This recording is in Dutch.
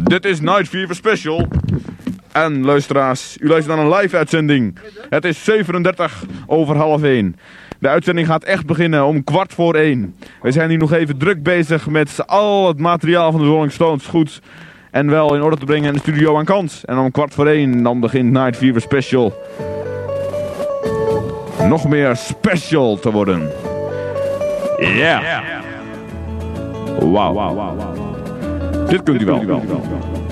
Dit is Night Fever Special. En luisteraars, u luistert naar een live uitzending. Het is 1:37. De uitzending gaat echt beginnen om 1:15. We zijn hier nog even druk bezig met al het materiaal van de Rolling Stones goed en wel in orde te brengen in de studio aan kant. En om 1:15 dan begint Night Fever Special nog meer special te worden. Ja. Wauw. Dit kunt u wel.